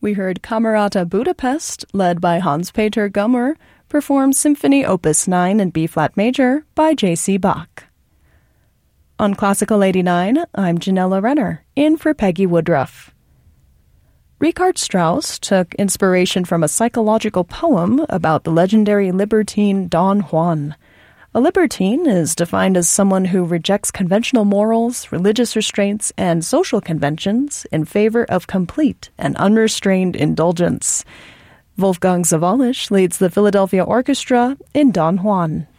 We heard Camerata Budapest, led by Hans-Peter Gummer, perform Symphony Opus 9 in B-flat major by J.C. Bach. On Classical 89, I'm Janella Renner, in for Peggy Woodruff. Richard Strauss took inspiration from a psychological poem about the legendary libertine Don Juan. A libertine is defined as someone who rejects conventional morals, religious restraints, and social conventions in favor of complete and unrestrained indulgence. Wolfgang Sawallisch leads the Philadelphia Orchestra in Don Juan.